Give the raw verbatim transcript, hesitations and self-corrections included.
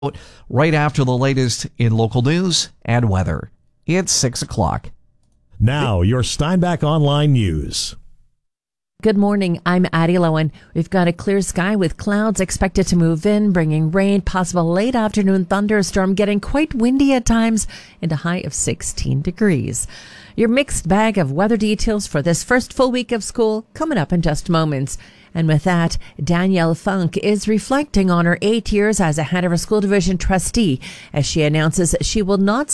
right after the latest in local news and weather. It's six o'clock. Now, your Steinbach Online News. Good morning. I'm Addie Lowen. We've got a clear sky with clouds expected to move in, bringing rain, possible late afternoon thunderstorm, getting quite windy at times, and a high of sixteen degrees. Your mixed bag of weather details for this first full week of school coming up in just moments. And with that, Danielle Funk is reflecting on her eight years as a Hanover School Division trustee as she announces she will not